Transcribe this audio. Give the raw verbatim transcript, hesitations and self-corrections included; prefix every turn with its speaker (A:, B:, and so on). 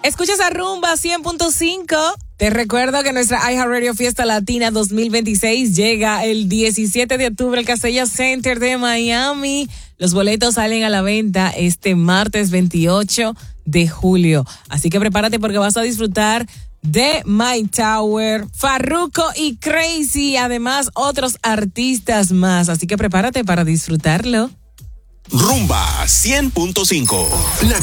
A: Escuchas a Rumba cien punto cinco. Te recuerdo que nuestra iHeartRadio Fiesta Latina dos mil veintiséis llega el diecisiete de octubre al Casella Center de Miami. Los boletos salen a la venta este martes veintiocho de julio. Así que prepárate porque vas a disfrutar de My Tower, Farruko y Crazy, además otros artistas más. Así que prepárate para disfrutarlo.
B: Rumba cien punto cinco.